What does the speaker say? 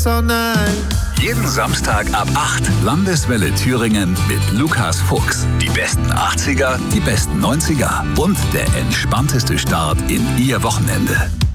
all night. Jeden Samstag ab 8 Landeswelle Thüringen mit Lukas Fuchs. Die besten 80er, die besten 90er und der entspannteste Start in Ihr Wochenende.